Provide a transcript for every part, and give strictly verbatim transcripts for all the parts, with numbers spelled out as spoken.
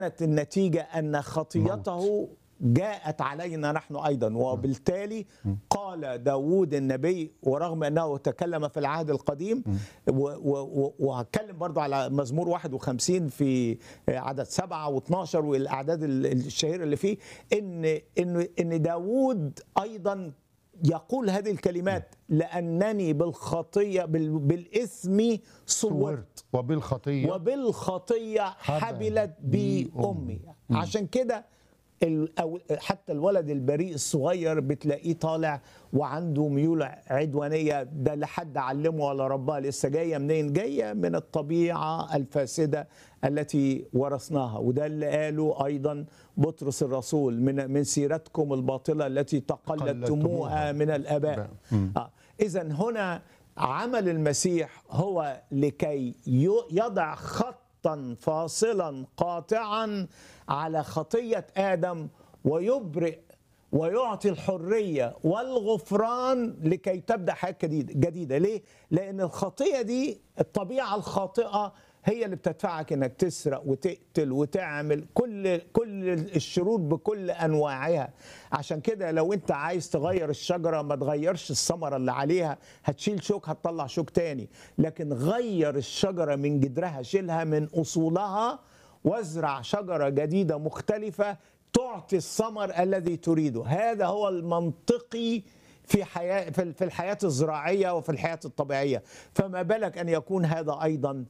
كانت النتيجة أن خطيته جاءت علينا نحن أيضا، وبالتالي قال داود النبي، ورغم أنه تكلم في العهد القديم، وهتكلم برضو على مزمور واحد وخمسين في عدد سبعة واثناشر والأعداد الشهيرة اللي فيه، إن إن إن داود أيضا يقول هذه الكلمات: لأنني بالخطية بالإثم صورت وبالخطية وبالخطية حبلت بي أمي. عشان كده حتى الولد البريء الصغير بتلاقيه طالع وعنده ميول عدوانية، ده لا حد علمه ولا رباه، لسه جاية منين؟ جاية من الطبيعة الفاسدة التي ورثناها. وده اللي قاله أيضا بطرس الرسول: من من سيرتكم الباطلة التي تقلدتموها من الآباء. آه. إذن هنا عمل المسيح هو لكي يضع خط فاصلا قاطعا على خطية آدم، ويبرئ ويعطي الحرية والغفران لكي تبدأ حياة جديدة. ليه؟ لأن الخطية دي، الطبيعة الخاطئة، هي اللي بتدفعك انك تسرق وتقتل وتعمل كل كل الشرور بكل انواعها. عشان كده لو انت عايز تغير الشجره ما تغيرش الثمره اللي عليها، هتشيل شوك هتطلع شوك تاني، لكن غير الشجره من جذرها، شيلها من اصولها وازرع شجره جديده مختلفه تعطي الثمر الذي تريده. هذا هو المنطقي في حياه في الحياه الزراعيه وفي الحياه الطبيعيه، فما بالك ان يكون هذا ايضا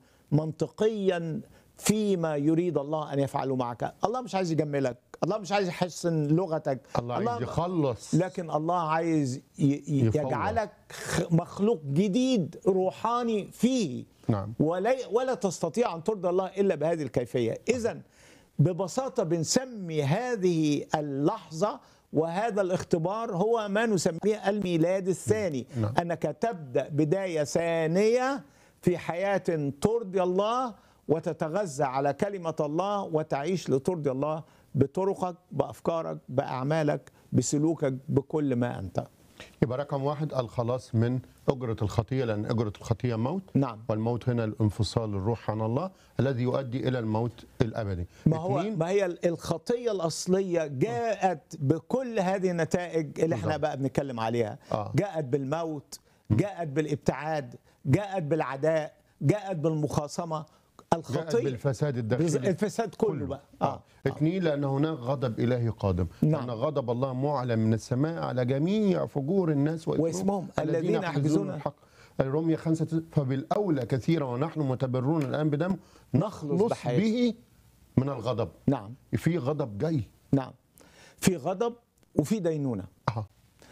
منطقيا فيما يريد الله أن يفعله معك. الله مش عايز يجملك، الله مش عايز يحسن لغتك، الله, الله عايز يخلص، لكن الله عايز يجعلك مخلوق جديد روحاني فيه. نعم. ولا, ولا تستطيع أن ترضي الله إلا بهذه الكيفية. إذن ببساطة بنسمي هذه اللحظة وهذا الاختبار هو ما نسميه الميلاد الثاني. نعم. أنك تبدأ بداية ثانية في حياة ترضي الله، وتتغذى على كلمة الله، وتعيش لترضي الله بطرقك، بأفكارك، بأعمالك، بسلوكك، بكل ما أنت. يبقى رقم واحد الخلاص من أجرة الخطية، لأن أجرة الخطية موت. نعم. والموت هنا الانفصال الروح عن الله الذي يؤدي إلى الموت الأبدي. ما هو ما هي الخطية الأصلية جاءت بكل هذه النتائج اللي احنا بقى بنتكلم عليها. آه. جاءت بالموت، جاءت بالابتعاد، جاءت بالعداء، جاءت بالمخاصمة. الخطية جاءت بالفساد الداخلي، الفساد كله, كله بقى. آه. آه. اثنين، لأن هناك غضب إلهي قادم. نعم. لأن غضب الله معلن من السماء على جميع فجور الناس واسمهم الذين يحجزون الحق. الرومية خمسة: فبالأولى كثيرا ونحن متبرون الآن بدم نخلص به من الغضب. نعم. في غضب جاي. نعم. في غضب وفي دينونة. أه.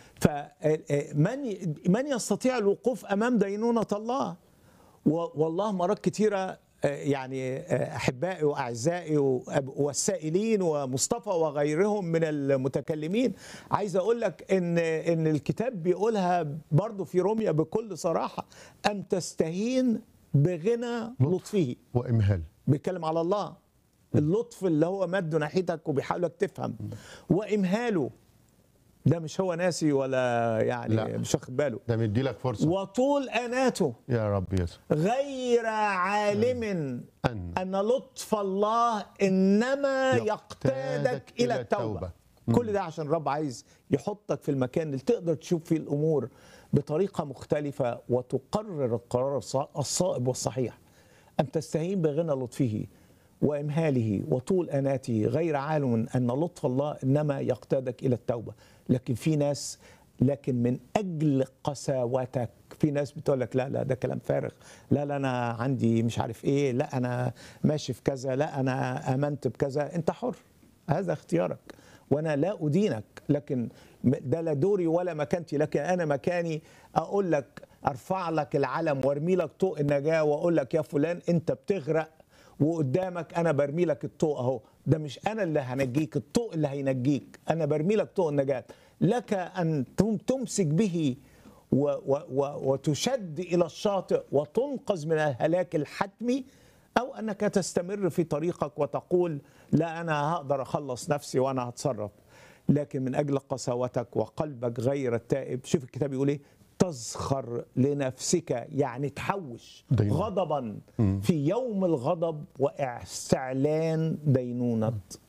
فمن من يستطيع الوقوف أمام دينونة الله؟ والله مرات كتيرة يعني أحبائي وأعزائي والسائلين ومصطفى وغيرهم من المتكلمين، عايز أقول لك إن إن الكتاب بيقولها برضو في روميا بكل صراحة: أن تستهين بغنى لطفه وإمهال. بيتكلم على الله، اللطف اللي هو مده ناحيتك وبيحاولك تفهم، وإمهاله ده مش هو ناسي ولا يعني لا. مش واخد باله، ده مدي لك فرصه. وطول اناته يا رب يسوع غير عالم أن, أن لطف الله إنما يقتادك إلى التوبة. كل ده عشان الرب عايز يحطك في المكان اللي تقدر تشوف فيه الأمور بطريقة مختلفة وتقرر القرار الصائب والصحيح. أن تستهين بغنى لطفه وإمهاله وطول أناته غير عالم أن لطف الله إنما يقتادك إلى التوبة. لكن في ناس، لكن من أجل قساوتك، في ناس بتقول لك لا لا ده كلام فارغ، لا لا أنا عندي مش عارف إيه، لا أنا ماشي في كذا، لا أنا آمنت بكذا. أنت حر، هذا اختيارك، وأنا لا أدينك، لكن ده لا دوري ولا مكانتي. لكن أنا مكاني أقول لك، أرفع لك العلم وارمي لك طوق النجاة وأقول لك يا فلان أنت بتغرق، وقدامك انا برمي لك الطوق اهو. ده مش انا اللي هنجيك، الطوق اللي هينجيك، انا برمي لك طوق النجاة، لك ان تمسك به و و و وتشد الى الشاطئ وتنقذ من الهلاك الحتمي، او انك تستمر في طريقك وتقول لا انا هقدر اخلص نفسي وانا هتصرف. لكن من اجل قساوتك وقلبك غير التائب، شوف الكتاب يقول ايه: تزخر لنفسك، يعني تحوش دينونة. غضبا في يوم الغضب واستعلان دينونة